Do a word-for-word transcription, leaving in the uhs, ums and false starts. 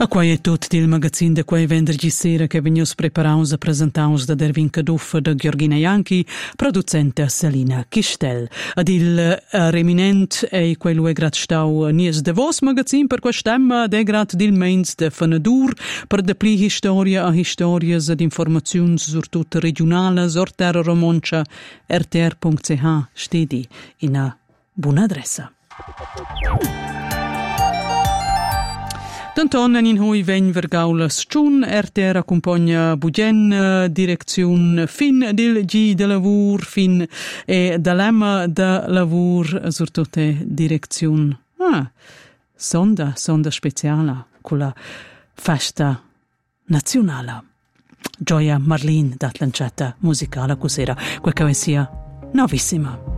A quai è tot del magazin de quai vendergi sera che vegnius preparaus e presentaus da Dervin Caduffa da Gheorghina Ianchi, producente Salina Chistel. Ad il uh, reminent e quai lui grat stau nies de vos magazin per quastemma de grat dil meins de Fanadur per de pli historia a historias ed informaziuns sur tut regionalas or terra romoncia r t r punct c h stedi in a buona adressa. Danton in hui vegn vergaulas tschun, R T R accompagna Bugen, direziun fin dil G de lavur, fin e dalemma de lavur, sur tutte direziun. Ah, sonda, sonda speciala, con la festa nazionala. Gioia Marlin, dat lanciata musicala cosera, quel che sia novissima.